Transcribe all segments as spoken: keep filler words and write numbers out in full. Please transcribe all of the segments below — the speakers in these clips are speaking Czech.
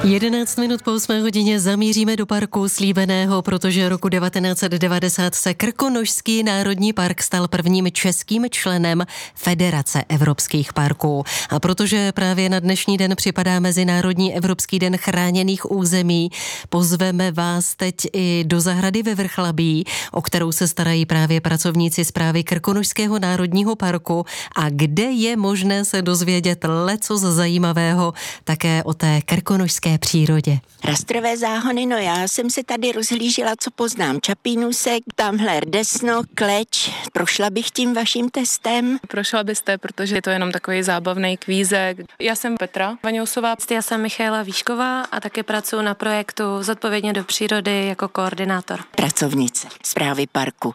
jedenáct minut po osmé hodině zamíříme do parku slíbeného, protože roku devatenáct set devadesát se Krkonošský národní park stal prvním českým členem Federace evropských parků. A protože právě na dnešní den připadá Mezinárodní Evropský den chráněných území, pozveme vás teď i do zahrady ve Vrchlabí, o kterou se starají právě pracovníci správy Krkonošského národního parku a kde je možné se dozvědět lecos zajímavého také o té krkonošské přírodě. Rastrové záhony, no já jsem se tady rozhlížela, co poznám. Čapínusek, tamhle Rdesno, Kleč. Prošla bych tím vaším testem? Prošla byste, protože je to jenom takový zábavný kvízek. Já jsem Petra Vaňousová. Já jsem Michaela Výšková a také pracuji na projektu Zodpovědně do přírody jako koordinátor. Pracovnice správy parku.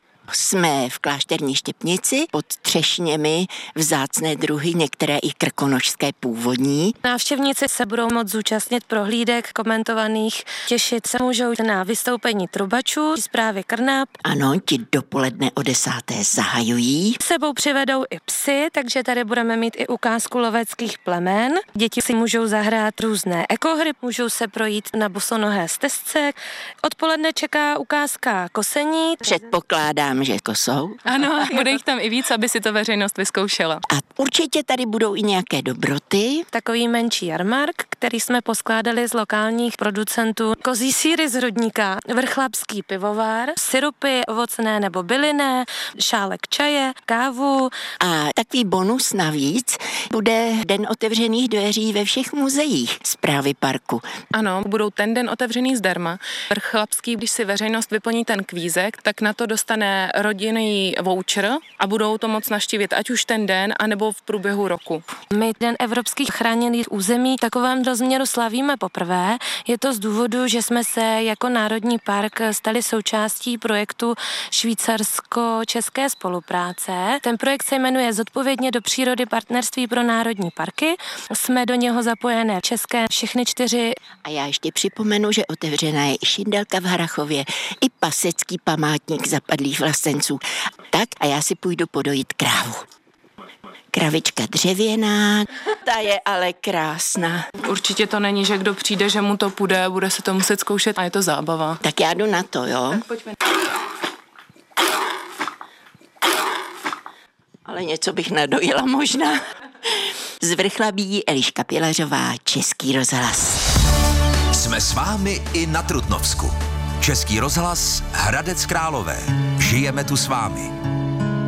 Jsme v Klášterní Štěpnici, pod třešněmi, vzácné druhy, některé i krkonošské původní. Návštěvníci se budou moct zúčastnit prohlídek komentovaných, těšit se můžou na vystoupení trubačů, zprávy Krnap. Ano, ti dopoledne o desáté zahajují. S sebou přivedou i psy, takže tady budeme mít i ukázku loveckých plemen. Děti si můžou zahrát různé ekohry, můžou se projít na bosonohé stezce. Odpoledne čeká ukázka kosení. Předpokládám, že kosou. Ano, bude jich tam i víc, aby si to veřejnost vyzkoušela. A určitě tady budou i nějaké dobroty. Takový menší jarmark, který jsme poskládali z lokálních producentů. Kozí sýry z Hrudníka, vrchlabský pivovár, syrupy ovocné nebo bylinné, šálek čaje, kávu. A takový bonus navíc bude den otevřených dveří ve všech muzeích správy parku. Ano, budou ten den otevřený zdarma. Vrchlabský, když si veřejnost vyplní ten kvízek, tak na to dostane rodinný voucher a budou to moc navštívit ať už ten den, anebo v průběhu roku. My Den evropských chráněných území v takovém rozměru slavíme poprvé. Je to z důvodu, že jsme se jako Národní park stali součástí projektu švýcarsko-české spolupráce. Ten projekt se jmenuje Zodpovědně do přírody partnerství pro národní parky. Jsme do něho zapojené české všechny čtyři. A já ještě připomenu, že otevřená je i Šindelka v Harrachově, i Pasecký památník zapadlých vlastenců. Tak a já si půjdu podojit krávu. Kravička dřevěná, ta je ale krásná. Určitě to není, že kdo přijde, že mu to půjde, bude se to muset zkoušet a je to zábava. Tak já jdu na to, jo? Tak pojďme. Ale něco bych nadojila možná. Z Vrchlabí Eliška Pilařová, Český rozhlas. Jsme s vámi i na Trutnovsku. Český rozhlas Hradec Králové. Žijeme tu s vámi.